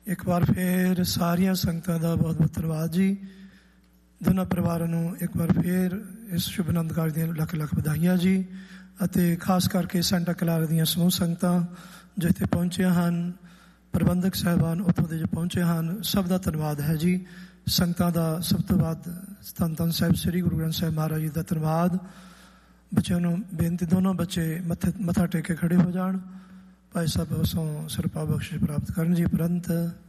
ਇੱਕ ਵਾਰ ਫਿਰ ਸਾਰੀਆਂ ਸੰਗਤਾਂ ਦਾ ਬਹੁਤ ਬਹੁਤ ਧੰਨਵਾਦ ਜੀ। ਦੋਨਾਂ ਪਰਿਵਾਰਾਂ ਨੂੰ ਇੱਕ ਵਾਰ ਫਿਰ ਇਸ ਸ਼ੁਭ ਆਨੰਦ ਕਾਰਜ ਦੀਆਂ ਲੱਖ ਲੱਖ ਵਧਾਈਆਂ ਜੀ। ਅਤੇ ਖਾਸ ਕਰਕੇ ਸੈਂਟਾ ਕਲਾਰਾ ਦੀਆਂ ਸਮੂਹ ਸੰਗਤਾਂ ਜੋ ਇੱਥੇ ਪਹੁੰਚੀਆਂ ਹਨ, ਪ੍ਰਬੰਧਕ ਸਾਹਿਬਾਨ ਉੱਥੋਂ ਦੇ ਜੋ ਪਹੁੰਚੇ ਹਨ, ਸਭ ਦਾ ਧੰਨਵਾਦ ਹੈ ਜੀ। ਸੰਗਤਾਂ ਦਾ ਸਭ ਤੋਂ ਵੱਧ ਧੰਨ ਧੰਨ ਸਾਹਿਬ ਸ੍ਰੀ ਗੁਰੂ ਗ੍ਰੰਥ ਸਾਹਿਬ ਮਹਾਰਾਜ ਜੀ ਦਾ ਧੰਨਵਾਦ। ਬੱਚਿਆਂ ਨੂੰ ਬੇਨਤੀ, ਦੋਨੋਂ ਬੱਚੇ ਮੱਥਾ ਟੇਕ ਕੇ ਖੜੇ ਹੋ ਜਾਣ। ਭਾਈ ਸਾਹਿਬ ਉਸੋਂ ਸਿਰਪਾ ਬਖਸ਼ਿਸ਼ ਪ੍ਰਾਪਤ ਕਰਨ ਜੀ। ਉਪਰੰਤ